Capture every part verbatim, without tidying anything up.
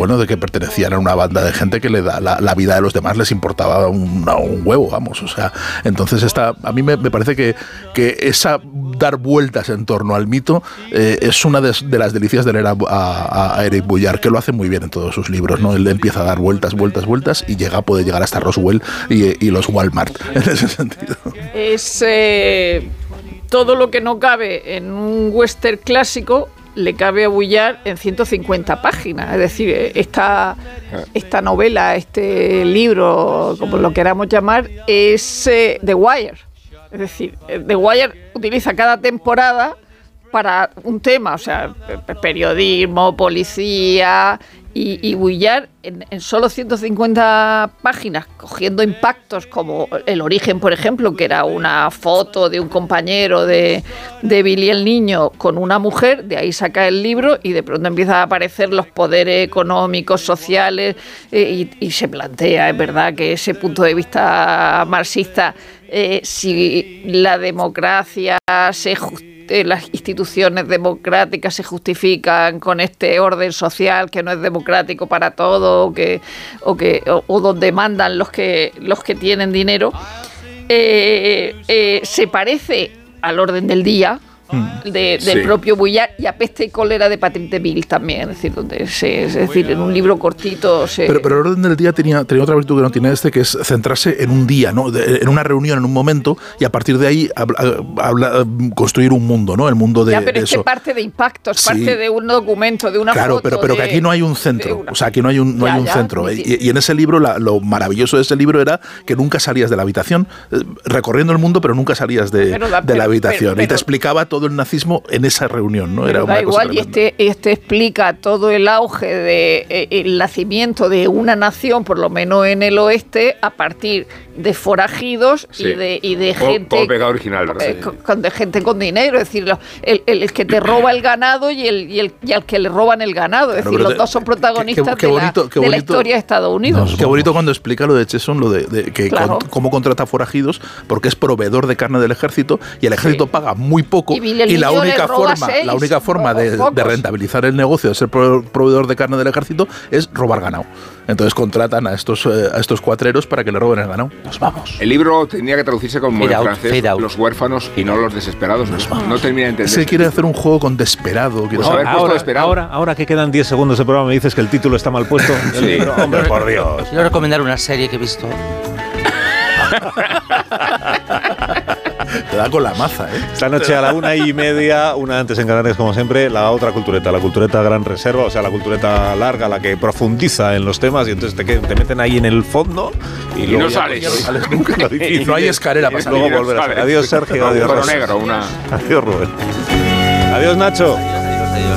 bueno, de que pertenecían a una banda de gente que le da la, la vida de los demás les importaba un, un huevo, vamos, o sea, entonces esta, a mí me, me parece que, que esa dar vueltas en torno al mito eh, es una de, de las delicias de leer a, a, a Eric Boullard, que lo hace muy bien en todos sus libros, ¿no? Él empieza a dar vueltas, vueltas, vueltas y llega, puede llegar hasta Roswell y, y los Walmart, en ese sentido. Es eh, todo lo que no cabe en un western clásico le cabe a Boullard en ciento cincuenta páginas, es decir, esta, esta novela, este libro, como lo queramos llamar, es eh, The Wire. Es decir, The Wire utiliza cada temporada para un tema, o sea, periodismo, policía, y, y Boullard en, en solo ciento cincuenta páginas, cogiendo impactos como el origen, por ejemplo, que era una foto de un compañero de, de Billy el Niño con una mujer, de ahí saca el libro y de pronto empiezan a aparecer los poderes económicos, sociales, eh, y, y se plantea, es verdad, que ese punto de vista marxista, eh, si la democracia se justifica, las instituciones democráticas se justifican con este orden social que no es democrático para todo, o que o que o, o donde mandan los que los que tienen dinero, eh, eh, se parece al orden del día de, del sí. propio Boullard, y a Peste y Cólera de Patrick DeMille también, es decir, donde se, es decir, en un libro cortito se... pero, pero el orden del día tenía, tenía otra virtud que no tiene este, que es centrarse en un día, ¿no? De, en una reunión, en un momento, y a partir de ahí habla, habla, construir un mundo, ¿no? El mundo de, ya, pero de es eso. Que parte de impactos, sí. parte de un documento, de una claro, foto. Pero, pero de, que aquí no hay un centro, una... o sea, aquí no hay un, no ya, hay un ya, centro. Y, y en ese libro, la, lo maravilloso de ese libro era que nunca salías de la habitación, eh, recorriendo el mundo, pero nunca salías de, pero, de pero, la habitación. Pero, pero, y te explicaba todo el nazismo en esa reunión, ¿no? Era da una igual, cosa y este, este explica todo el auge de eh, el nacimiento de una nación, por lo menos en el oeste, a partir de forajidos sí. y de y de todo, gente todo pecado original, ¿verdad? Eh, con, de gente con dinero, es decir, el, el, el que te roba el ganado y el, y el y al que le roban el ganado, es decir, no, los te, dos son protagonistas qué, qué, qué bonito, de, la, bonito, de la historia de Estados Unidos. No, qué bonito cuando explica lo de Cheson, lo de, de que claro. con, cómo contrata forajidos, porque es proveedor de carne del ejército y el ejército sí. paga muy poco y, y la única forma seis, la única forma de, de rentabilizar el negocio de ser proveedor de carne del ejército es robar ganado. Entonces contratan a estos eh, a estos cuatreros para que le roben el ganado. Nos vamos. El libro tenía que traducirse como en francés, Los huérfanos y no los desesperados. Nos vamos. No termina de entender. Se quiere hacer un juego con desesperado. Pues haber ahora, desesperado. ahora, ahora que quedan diez segundos de programa me dices que el título está mal puesto. Sí. Libro, hombre, por Dios. Quiero recomendar una serie que he visto. Te da con la maza, ¿eh? Esta noche a la una y media, una antes en Canarias, como siempre, la otra cultureta, la cultureta Gran Reserva, o sea, la cultureta larga, la que profundiza en los temas y entonces te, te meten ahí en el fondo y, y luego no sales. No sales nunca. Y no hay escalera para salir. Luego volver a salir. Adiós, Sergio. Adiós, Rosa. Negro, una... Adiós, Rubén. Adiós, Nacho. Adiós, adiós.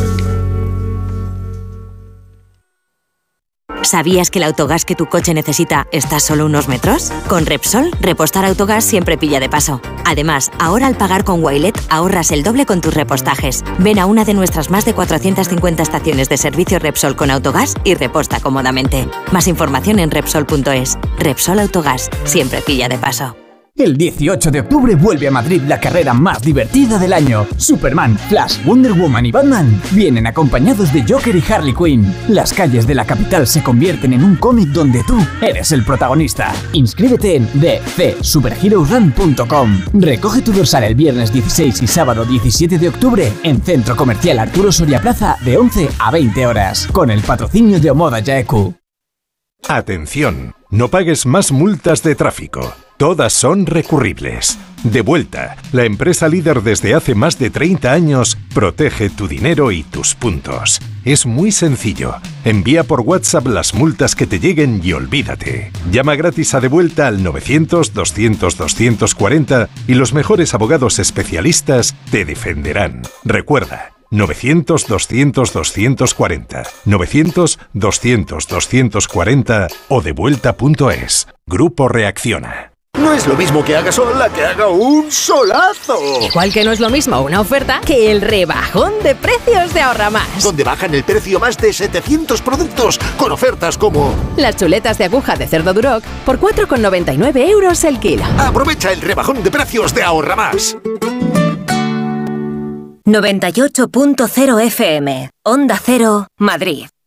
¿Sabías que el autogás que tu coche necesita está a solo unos metros? Con Repsol, repostar autogás siempre pilla de paso. Además, ahora al pagar con Wilet ahorras el doble con tus repostajes. Ven a una de nuestras más de cuatrocientas cincuenta estaciones de servicio Repsol con autogás y reposta cómodamente. Más información en Repsol punto es. Repsol Autogás, siempre pilla de paso. El dieciocho de octubre vuelve a Madrid la carrera más divertida del año. Superman, Flash, Wonder Woman y Batman vienen acompañados de Joker y Harley Quinn. Las calles de la capital se convierten en un cómic donde tú eres el protagonista. Inscríbete en d c superheroes run punto com. Recoge tu dorsal el viernes dieciséis y sábado diecisiete de octubre en Centro Comercial Arturo Soria Plaza de once a veinte horas. Con el patrocinio de Omoda Yaeku. Atención, no pagues más multas de tráfico. Todas son recurribles. Devuelta, la empresa líder desde hace más de treinta años, protege tu dinero y tus puntos. Es muy sencillo. Envía por WhatsApp las multas que te lleguen y olvídate. Llama gratis a Devuelta al novecientos, doscientos, doscientos cuarenta y los mejores abogados especialistas te defenderán. Recuerda, novecientos, doscientos, doscientos cuarenta, novecientos, doscientos, doscientos cuarenta o devuelta punto es. Grupo Reacciona. No es lo mismo que haga sol a que haga un solazo. Igual que no es lo mismo una oferta que el rebajón de precios de Ahorra Más. Donde bajan el precio más de setecientos productos con ofertas como... Las chuletas de aguja de cerdo Duroc por cuatro con noventa y nueve euros el kilo. Aprovecha el rebajón de precios de Ahorra Más. noventa y ocho punto cero F M, Onda Cero, Madrid.